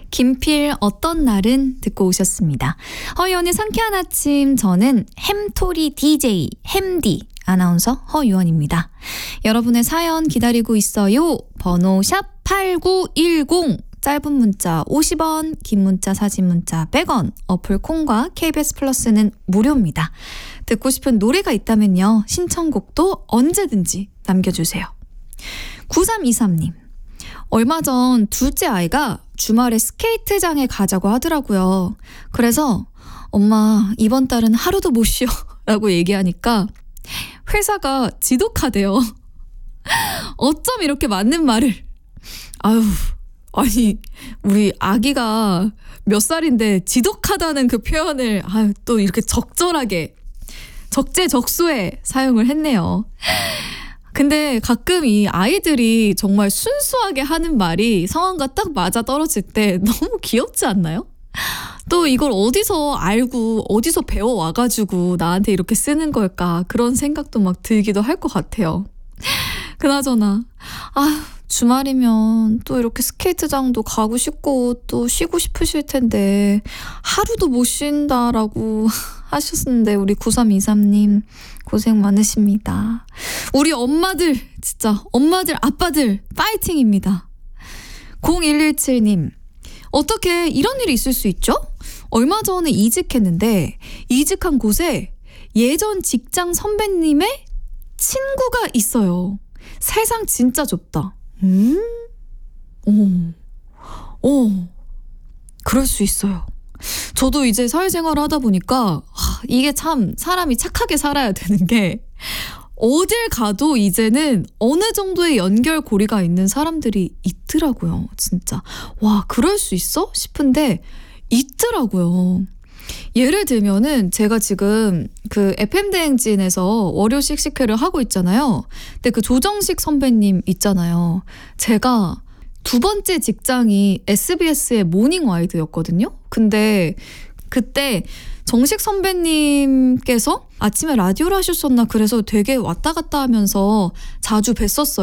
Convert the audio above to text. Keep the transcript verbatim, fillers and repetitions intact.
김필 어떤 날은 듣고 오셨습니다. 허유원의 상쾌한 아침, 저는 햄토리 디제이 햄디 아나운서 허유원입니다. 여러분의 사연 기다리고 있어요. 번호 샵 팔구일공, 짧은 문자 오십 원, 긴 문자 사진 문자 백 원, 어플 콩과 케이비에스 플러스는 무료입니다. 듣고 싶은 노래가 있다면요, 신청곡도 언제든지 남겨주세요. 구삼이삼님, 얼마 전 둘째 아이가 주말에 스케이트장에 가자고 하더라고요. 그래서 엄마 이번 달은 하루도 못 쉬어 라고 얘기하니까 회사가 지독하대요. 어쩜 이렇게 맞는 말을. 아유, 아니 우리 아기가 몇 살인데 지독하다는 그 표현을 아유, 또 이렇게 적절하게 적재적소에 사용을 했네요. 근데 가끔 이 아이들이 정말 순수하게 하는 말이 상황과 딱 맞아 떨어질 때 너무 귀엽지 않나요? 또 이걸 어디서 알고 어디서 배워와가지고 나한테 이렇게 쓰는 걸까, 그런 생각도 막 들기도 할 것 같아요. 그나저나 아, 주말이면 또 이렇게 스케이트장도 가고 싶고 또 쉬고 싶으실 텐데 하루도 못 쉰다라고 하셨는데 우리 구삼이삼님 고생 많으십니다. 우리 엄마들, 진짜 엄마들 아빠들 파이팅입니다. 공일일칠님, 어떻게 이런 일이 있을 수 있죠? 얼마 전에 이직했는데 이직한 곳에 예전 직장 선배님의 친구가 있어요. 세상 진짜 좁다. 음? 오, 오, 그럴 수 있어요. 저도 이제 사회생활을 하다 보니까 하, 이게 참 사람이 착하게 살아야 되는 게, 어딜 가도 이제는 어느 정도의 연결고리가 있는 사람들이 있더라고요. 진짜 와, 그럴 수 있어? 싶은데 있더라고요. 예를 들면은 제가 지금 그 에프엠 대행진에서 월요 씩씩회를 하고 있잖아요. 근데 그 조정식 선배님 있잖아요. 제가 두 번째 직장이 에스비에스의 모닝 와이드였거든요. 근데 그때 정식 선배님께서 아침에 라디오를 하셨었나, 그래서 되게 왔다 갔다 하면서 자주 뵀었어요.